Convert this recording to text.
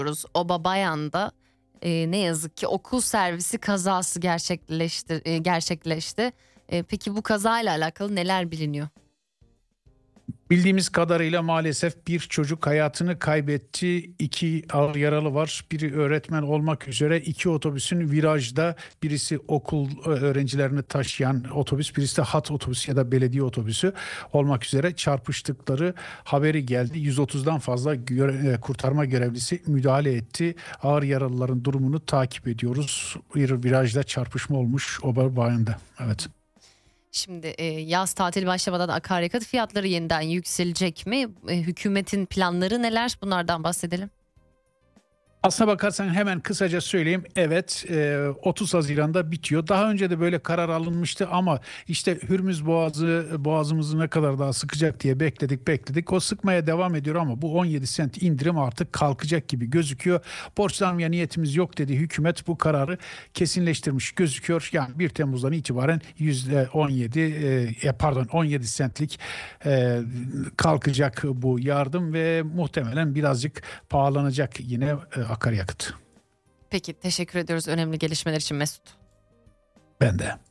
Obabayan'da ne yazık ki okul servisi kazası gerçekleşti. Peki bu kazayla alakalı neler biliniyor? Bildiğimiz kadarıyla maalesef bir çocuk hayatını kaybetti. İki ağır yaralı var. Biri öğretmen olmak üzere iki otobüsün virajda, birisi okul öğrencilerini taşıyan otobüs, birisi de hat otobüsü ya da belediye otobüsü olmak üzere çarpıştıkları haberi geldi. 130'dan fazla kurtarma görevlisi müdahale etti. Ağır yaralıların durumunu takip ediyoruz. Bir virajda çarpışma olmuş Obada'da. Evet. Şimdi yaz tatili başlamadan akaryakıt fiyatları yeniden yükselecek mi? Hükümetin planları neler? Bunlardan bahsedelim. Aslına bakarsan hemen kısaca söyleyeyim. Evet, 30 Haziran'da bitiyor. Daha önce de böyle karar alınmıştı ama işte Hürmüz boğazımızı ne kadar daha sıkacak diye bekledik. O sıkmaya devam ediyor ama bu 17 sent indirim artık kalkacak gibi gözüküyor. Borçlanmaya niyetimiz yok dedi hükümet, bu kararı kesinleştirmiş gözüküyor. Yani 1 Temmuz'dan itibaren %17 centlik kalkacak bu yardım ve muhtemelen birazcık pahalanacak yine akaryakıt. Peki teşekkür ediyoruz önemli gelişmeler için Mesut. Ben de.